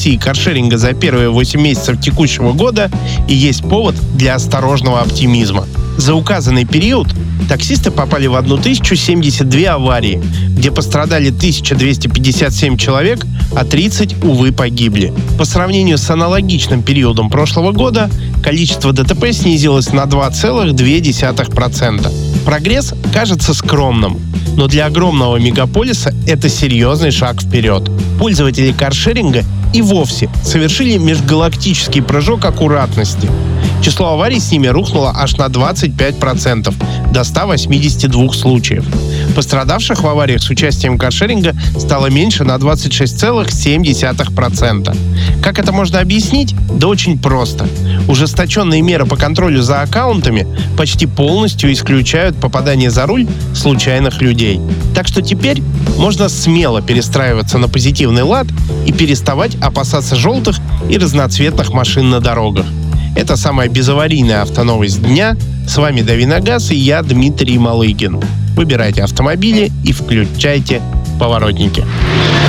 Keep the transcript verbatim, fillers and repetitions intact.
России каршеринга за первые восемь месяцев текущего года и есть повод для осторожного оптимизма. За указанный период таксисты попали в тысячу семьдесят две аварии, где пострадали тысяча двести пятьдесят семь человек, а тридцать, увы, погибли. По сравнению с аналогичным периодом прошлого года количество ДТП снизилось на два целых две десятых процента. Прогресс кажется скромным, но для огромного мегаполиса это серьезный шаг вперед. Пользователи каршеринга и вовсе совершили межгалактический прыжок аккуратности. Число аварий с ними рухнуло аж на двадцать пять процентов, до ста восьмидесяти двух случаев. Пострадавших в авариях с участием каршеринга стало меньше на двадцать шесть целых семь десятых процента. Как это можно объяснить? Да очень просто. Ужесточенные меры по контролю за аккаунтами почти полностью исключают попадание за руль случайных людей. Так что теперь можно смело перестраиваться на позитивный лад и переставать опасаться желтых и разноцветных машин на дорогах. Это самая безаварийная автоновость дня. С вами Дави на газ и я, Дмитрий Малыгин. Выбирайте автомобили и включайте поворотники.